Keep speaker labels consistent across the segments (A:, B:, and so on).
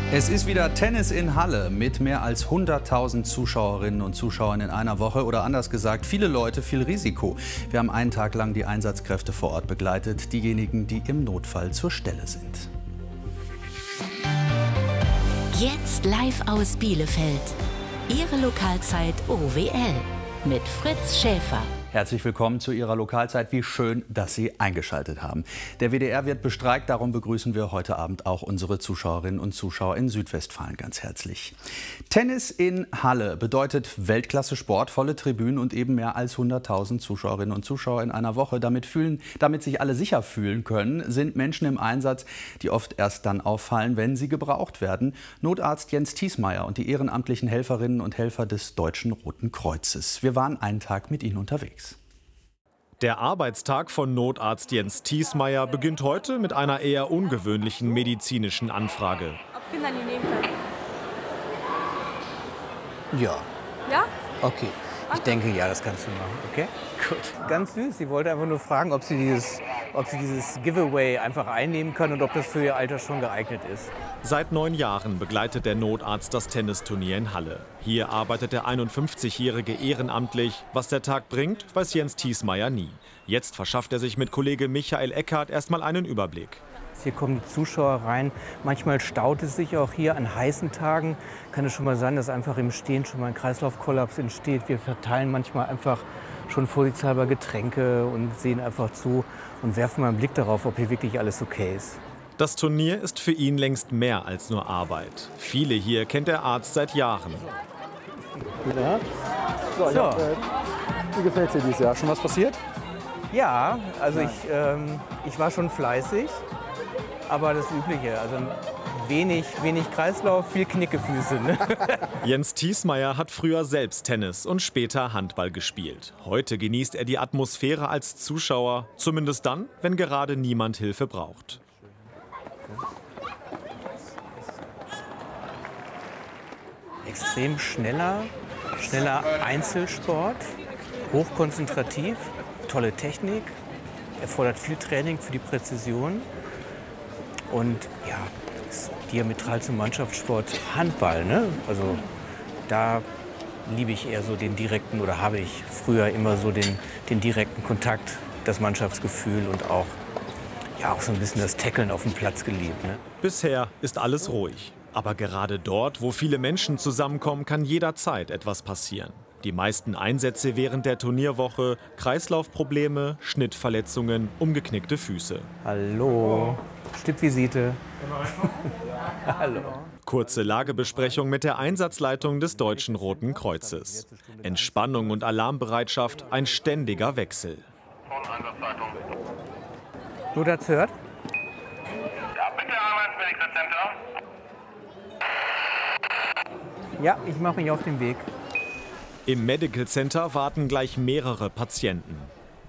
A: Es ist wieder Tennis in Halle mit mehr als 100.000 Zuschauerinnen und Zuschauern in einer Woche. Oder anders gesagt, viele Leute, viel Risiko. Wir haben einen Tag lang die Einsatzkräfte vor Ort begleitet, diejenigen, die im Notfall zur Stelle sind.
B: Jetzt live aus Bielefeld. Ihre Lokalzeit OWL mit Fritz Schäfer.
A: Herzlich willkommen zu Ihrer Lokalzeit. Wie schön, dass Sie eingeschaltet haben. Der WDR wird bestreikt, darum begrüßen wir heute Abend auch unsere Zuschauerinnen und Zuschauer in Südwestfalen ganz herzlich. Tennis in Halle bedeutet Weltklasse-Sport, volle Tribünen und eben mehr als 100.000 Zuschauerinnen und Zuschauer in einer Woche. Damit sich alle sicher fühlen können, sind Menschen im Einsatz, die oft erst dann auffallen, wenn sie gebraucht werden. Notarzt Jens Thiesmeier und die ehrenamtlichen Helferinnen und Helfer des Deutschen Roten Kreuzes. Wir waren einen Tag mit ihnen unterwegs.
C: Der Arbeitstag von Notarzt Jens Thiesmeier beginnt heute mit einer eher ungewöhnlichen medizinischen Anfrage.
D: Ob Kinder die nehmen können?
E: Ja.
D: Ja?
E: Okay. Ich denke, ja, das kannst du machen, okay? Gut. Ganz süß. Sie wollte einfach nur fragen, ob sie dieses Giveaway einfach einnehmen können und ob das für ihr Alter schon geeignet ist.
C: Seit 9 Jahren begleitet der Notarzt das Tennisturnier in Halle. Hier arbeitet der 51-Jährige ehrenamtlich. Was der Tag bringt, weiß Jens Thiesmeier nie. Jetzt verschafft er sich mit Kollege Michael Eckhardt erstmal einen Überblick.
E: Hier kommen die Zuschauer rein. Manchmal staut es sich auch hier an heißen Tagen. Kann es schon mal sein, dass einfach im Stehen schon mal ein Kreislaufkollaps entsteht. Wir verteilen manchmal einfach schon vorsichtshalber Getränke und sehen einfach zu und werfen mal einen Blick darauf, ob hier wirklich alles okay ist.
C: Das Turnier ist für ihn längst mehr als nur Arbeit. Viele hier kennt der Arzt seit Jahren.
F: Ja. So. Wie gefällt es dir dieses Jahr? Schon was passiert?
E: Ja, also ich war schon fleißig, aber das Übliche, also wenig Kreislauf, viel Knickefüße. Ne?
C: Jens Thiesmeier hat früher selbst Tennis und später Handball gespielt. Heute genießt er die Atmosphäre als Zuschauer, zumindest dann, wenn gerade niemand Hilfe braucht.
E: Extrem schneller Einzelsport, hochkonzentrativ, tolle Technik, erfordert viel Training für die Präzision und ja, ist diametral zum Mannschaftssport Handball. Ne? Also da liebe ich eher so den direkten oder habe ich früher immer so den direkten Kontakt, das Mannschaftsgefühl und auch so ein bisschen das Tackeln auf dem Platz geliebt. Ne?
C: Bisher ist alles ruhig. Aber gerade dort, wo viele Menschen zusammenkommen, kann jederzeit etwas passieren. Die meisten Einsätze während der Turnierwoche, Kreislaufprobleme, Schnittverletzungen, umgeknickte Füße.
E: Hallo, Stippvisite. Hallo.
C: Kurze Lagebesprechung mit der Einsatzleitung des Deutschen Roten Kreuzes. Entspannung und Alarmbereitschaft, ein ständiger Wechsel.
E: Notarzt hört?
G: Ja, bitte einmal ins Medical Center.
E: Ja, ich mache mich auf den Weg.
C: Im Medical Center warten gleich mehrere Patienten.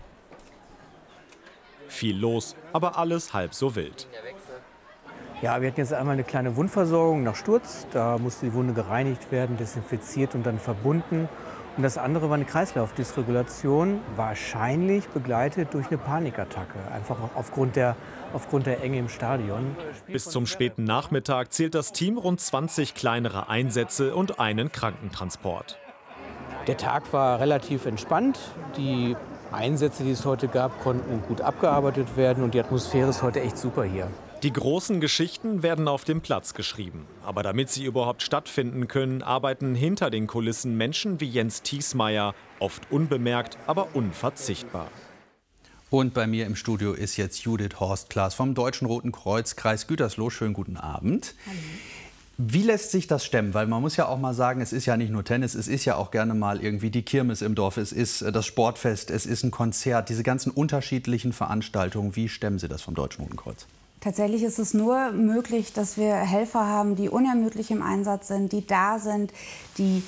C: Viel los, aber alles halb so wild.
E: Ja, wir hatten jetzt einmal eine kleine Wundversorgung nach Sturz. Da musste die Wunde gereinigt werden, desinfiziert und dann verbunden. Und das andere war eine Kreislaufdysregulation, wahrscheinlich begleitet durch eine Panikattacke. Einfach aufgrund der Enge im Stadion.
C: Bis zum späten Nachmittag zählt das Team rund 20 kleinere Einsätze und einen Krankentransport.
E: Der Tag war relativ entspannt. Die Einsätze, die es heute gab, konnten gut abgearbeitet werden und die Atmosphäre ist heute echt super hier.
C: Die großen Geschichten werden auf dem Platz geschrieben. Aber damit sie überhaupt stattfinden können, arbeiten hinter den Kulissen Menschen wie Jens Thiesmeier, oft unbemerkt, aber unverzichtbar.
A: Und bei mir im Studio ist jetzt Judith Horst-Klaas vom Deutschen Roten Kreuz, Kreis Gütersloh. Schönen guten Abend. Hallo. Wie lässt sich das stemmen? Weil man muss ja auch mal sagen, es ist ja nicht nur Tennis, es ist ja auch gerne mal irgendwie die Kirmes im Dorf, es ist das Sportfest, es ist ein Konzert, diese ganzen unterschiedlichen Veranstaltungen. Wie stemmen Sie das vom Deutschen Roten Kreuz?
H: Tatsächlich ist es nur möglich, dass wir Helfer haben, die unermüdlich im Einsatz sind, die da sind, die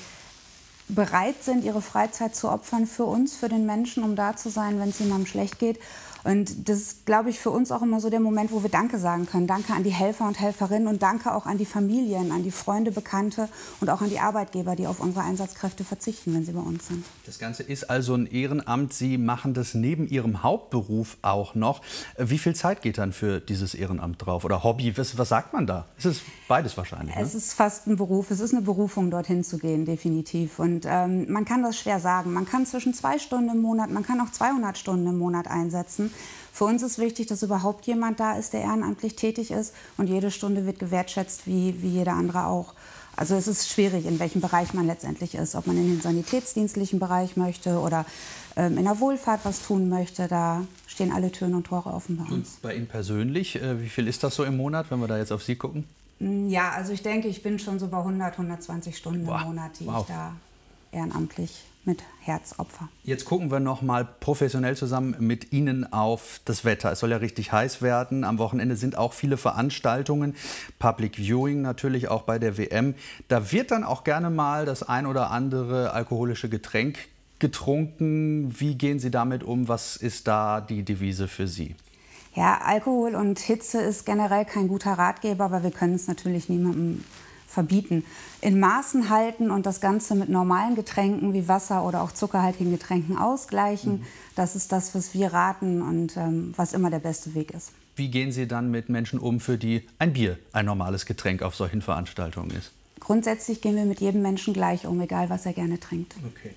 H: bereit sind, ihre Freizeit zu opfern für uns, für den Menschen, um da zu sein, wenn es jemandem schlecht geht. Und das ist, glaube ich, für uns auch immer so der Moment, wo wir Danke sagen können. Danke an die Helfer und Helferinnen und danke auch an die Familien, an die Freunde, Bekannte und auch an die Arbeitgeber, die auf unsere Einsatzkräfte verzichten, wenn sie bei uns sind.
A: Das Ganze ist also ein Ehrenamt. Sie machen das neben Ihrem Hauptberuf auch noch. Wie viel Zeit geht dann für dieses Ehrenamt drauf? Oder Hobby? Was sagt man da? Es ist beides wahrscheinlich. Ne?
H: Es ist fast ein Beruf. Es ist eine Berufung, dorthin zu gehen, definitiv. Und man kann das schwer sagen. Man kann zwischen 2 Stunden im Monat, man kann auch 200 Stunden im Monat einsetzen. Für uns ist wichtig, dass überhaupt jemand da ist, der ehrenamtlich tätig ist. Und jede Stunde wird gewertschätzt, wie jeder andere auch. Also es ist schwierig, in welchem Bereich man letztendlich ist. Ob man in den sanitätsdienstlichen Bereich möchte oder in der Wohlfahrt was tun möchte. Da stehen alle Türen und Tore offen bei uns.
A: Und bei Ihnen persönlich, wie viel ist das so im Monat, wenn wir da jetzt auf Sie gucken?
H: Ja, also ich denke, ich bin schon so bei 100, 120 Stunden im Monat, die ich da ehrenamtlich mit Herz opfer.
A: Jetzt gucken wir noch mal professionell zusammen mit Ihnen auf das Wetter. Es soll ja richtig heiß werden. Am Wochenende sind auch viele Veranstaltungen. Public Viewing natürlich auch bei der WM. Da wird dann auch gerne mal das ein oder andere alkoholische Getränk getrunken. Wie gehen Sie damit um? Was ist da die Devise für Sie?
H: Ja, Alkohol und Hitze ist generell kein guter Ratgeber, aber wir können es natürlich niemandem verbieten. In Maßen halten und das Ganze mit normalen Getränken wie Wasser oder auch zuckerhaltigen Getränken ausgleichen. Das ist das, was wir raten und was immer der beste Weg ist.
A: Wie gehen Sie dann mit Menschen um, für die ein Bier ein normales Getränk auf solchen Veranstaltungen ist?
H: Grundsätzlich gehen wir mit jedem Menschen gleich um, egal was er gerne trinkt.
A: Okay.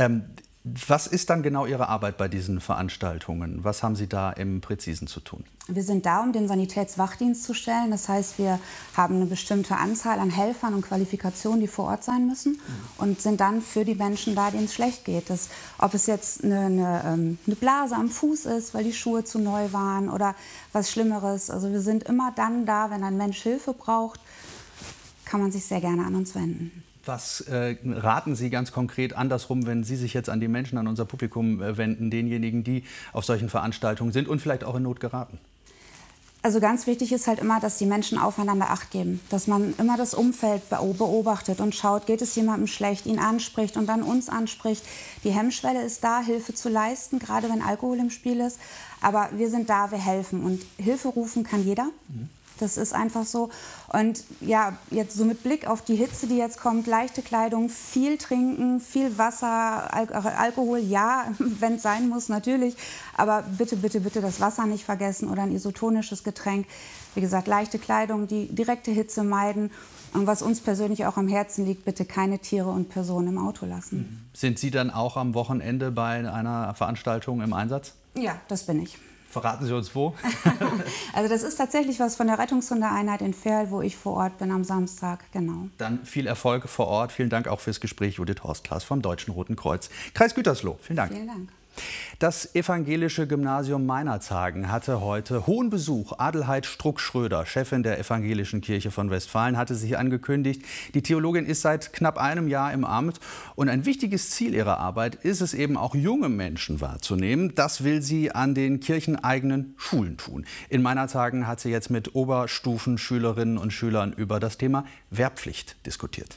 A: Was ist dann genau Ihre Arbeit bei diesen Veranstaltungen? Was haben Sie da im Präzisen zu tun?
H: Wir sind da, um den Sanitätswachdienst zu stellen. Das heißt, wir haben eine bestimmte Anzahl an Helfern und Qualifikationen, die vor Ort sein müssen und sind dann für die Menschen da, denen es schlecht geht. Ob es jetzt eine Blase am Fuß ist, weil die Schuhe zu neu waren oder was Schlimmeres. Also wir sind immer dann da, wenn ein Mensch Hilfe braucht, kann man sich sehr gerne an uns wenden.
A: Was raten Sie ganz konkret andersrum, wenn Sie sich jetzt an die Menschen, an unser Publikum wenden, denjenigen, die auf solchen Veranstaltungen sind und vielleicht auch in Not geraten?
H: Also ganz wichtig ist halt immer, dass die Menschen aufeinander Acht geben. Dass man immer das Umfeld beobachtet und schaut, geht es jemandem schlecht, ihn anspricht und dann uns anspricht. Die Hemmschwelle ist da, Hilfe zu leisten, gerade wenn Alkohol im Spiel ist. Aber wir sind da, wir helfen. Und Hilfe rufen kann jeder. Das ist einfach so. Und ja, jetzt so mit Blick auf die Hitze, die jetzt kommt, leichte Kleidung, viel trinken, viel Wasser, Alkohol, ja, wenn es sein muss, natürlich. Aber bitte, bitte, bitte das Wasser nicht vergessen oder ein isotonisches Getränk. Wie gesagt, leichte Kleidung, die direkte Hitze meiden. Und was uns persönlich auch am Herzen liegt, bitte keine Tiere und Personen im Auto lassen.
A: Sind Sie dann auch am Wochenende bei einer Veranstaltung im Einsatz?
H: Ja, das bin ich.
A: Verraten Sie uns wo?
H: Also das ist tatsächlich was von der Rettungshundeeinheit in Verl, wo ich vor Ort bin am Samstag, genau.
A: Dann viel Erfolg vor Ort. Vielen Dank auch fürs Gespräch, Judith Horstglas vom Deutschen Roten Kreuz. Kreis Gütersloh, vielen Dank.
H: Vielen Dank.
A: Das evangelische Gymnasium Meinerzhagen hatte heute hohen Besuch. Adelheid Struck-Schröder, Chefin der Evangelischen Kirche von Westfalen, hatte sich angekündigt. Die Theologin ist seit knapp einem Jahr im Amt. Und ein wichtiges Ziel ihrer Arbeit ist es eben auch, junge Menschen wahrzunehmen. Das will sie an den kircheneigenen Schulen tun. In Meinerzhagen hat sie jetzt mit Oberstufenschülerinnen und Schülern über das Thema Wehrpflicht diskutiert.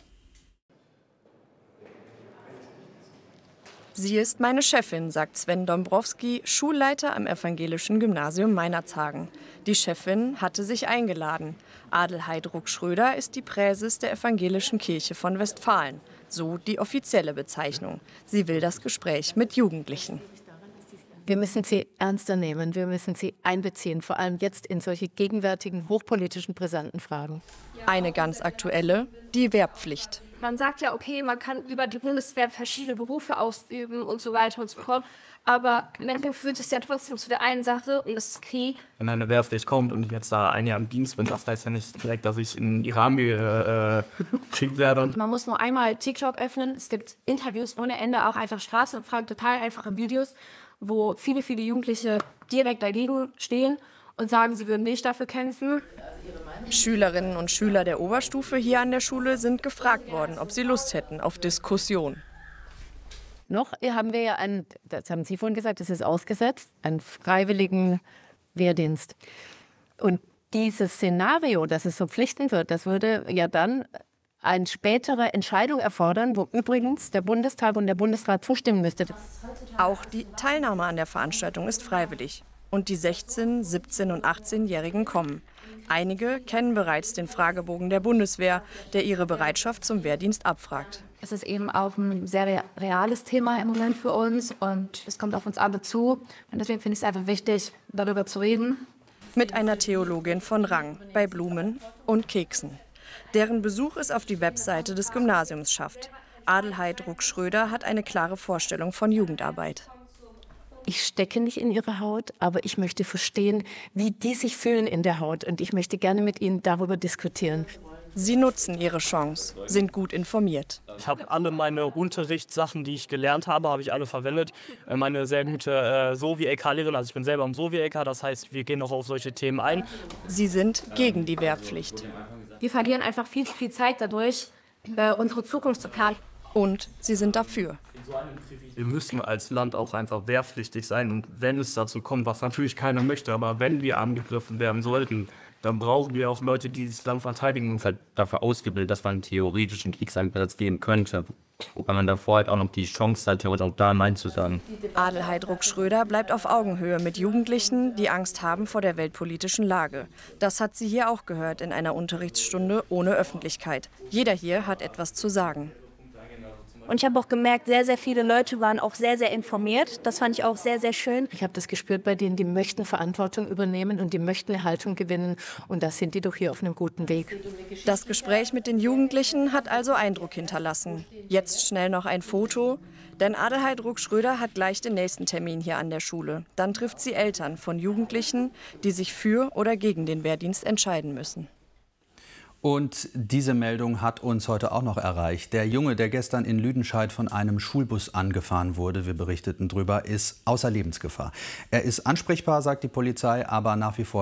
D: Sie ist meine Chefin, sagt Sven Dombrowski, Schulleiter am Evangelischen Gymnasium Meinerzhagen. Die Chefin hatte sich eingeladen. Adelheid Ruck-Schröder ist die Präses der Evangelischen Kirche von Westfalen. So die offizielle Bezeichnung. Sie will das Gespräch mit Jugendlichen.
I: Wir müssen sie ernster nehmen, wir müssen sie einbeziehen, vor allem jetzt in solche gegenwärtigen, hochpolitischen, brisanten Fragen.
D: Eine ganz aktuelle, die Wehrpflicht.
J: Man sagt ja, okay, man kann über die Bundeswehr verschiedene Berufe ausüben und so weiter und so fort. Aber im Endeffekt führt es ja trotzdem zu der einen Sache und das ist Krieg.
K: Wenn eine Wehrpflicht kommt und ich jetzt da ein Jahr im Dienst bin, das heißt ja nicht direkt, dass ich in Iran geschickt werde.
J: Man muss nur einmal TikTok öffnen. Es gibt Interviews ohne Ende, auch einfach Straßenumfragen, total einfache Videos, wo viele, viele Jugendliche direkt dagegen stehen und sagen, sie würden nicht dafür kämpfen.
D: Schülerinnen und Schüler der Oberstufe hier an der Schule sind gefragt worden, ob sie Lust hätten auf Diskussion.
I: Noch haben wir ja das haben Sie vorhin gesagt, das ist ausgesetzt, einen freiwilligen Wehrdienst. Und dieses Szenario, dass es verpflichtend wird, das würde ja dann eine spätere Entscheidung erfordern, wo übrigens der Bundestag und der Bundesrat zustimmen müssten.
D: Auch die Teilnahme an der Veranstaltung ist freiwillig. und die 16-, 17- und 18-Jährigen kommen. Einige kennen bereits den Fragebogen der Bundeswehr, der ihre Bereitschaft zum Wehrdienst abfragt.
J: Es ist eben auch ein sehr reales Thema im Moment für uns und es kommt auf uns alle zu. Und deswegen finde ich es einfach wichtig, darüber zu reden.
D: Mit einer Theologin von Rang, bei Blumen und Keksen. Deren Besuch es auf die Webseite des Gymnasiums schafft. Adelheid Ruck-Schröder hat eine klare Vorstellung von Jugendarbeit.
I: Ich stecke nicht in ihre Haut, aber ich möchte verstehen, wie die sich fühlen in der Haut. Und ich möchte gerne mit ihnen darüber diskutieren.
D: Sie nutzen ihre Chance, sind gut informiert.
K: Ich habe alle meine Unterrichtssachen, die ich gelernt habe ich alle verwendet. Meine sehr gute Sovi-LK-Lehrerin, also ich bin selber im Sovi-LK, das heißt, wir gehen auch auf solche Themen ein.
D: Sie sind gegen die Wehrpflicht.
J: Wir verlieren einfach viel zu viel Zeit dadurch, unsere Zukunft zu planen.
D: Und sie sind dafür.
K: Wir müssen als Land auch einfach wehrpflichtig sein. Und wenn es dazu kommt, was natürlich keiner möchte, aber wenn wir angegriffen werden sollten, dann brauchen wir auch Leute, die das Land verteidigen. Und halt dafür ausgebildet, dass man theoretisch einen Kriegseinsatz geben könnte. Weil man davor halt auch noch die Chance hat, auch da Nein zu sagen.
D: Adelheid Ruck-Schröder bleibt auf Augenhöhe mit Jugendlichen, die Angst haben vor der weltpolitischen Lage. Das hat sie hier auch gehört in einer Unterrichtsstunde ohne Öffentlichkeit. Jeder hier hat etwas zu sagen.
J: Und ich habe auch gemerkt, sehr, sehr viele Leute waren auch sehr, sehr informiert. Das fand ich auch sehr, sehr schön.
I: Ich habe das gespürt bei denen, die möchten Verantwortung übernehmen und die möchten eine Haltung gewinnen. Und da sind die doch hier auf einem guten Weg.
D: Das Gespräch mit den Jugendlichen hat also Eindruck hinterlassen. Jetzt schnell noch ein Foto. Denn Adelheid Ruck-Schröder hat gleich den nächsten Termin hier an der Schule. Dann trifft sie Eltern von Jugendlichen, die sich für oder gegen den Wehrdienst entscheiden müssen.
A: Und diese Meldung hat uns heute auch noch erreicht. Der Junge, der gestern in Lüdenscheid von einem Schulbus angefahren wurde, wir berichteten drüber, ist außer Lebensgefahr. Er ist ansprechbar, sagt die Polizei, aber nach wie vor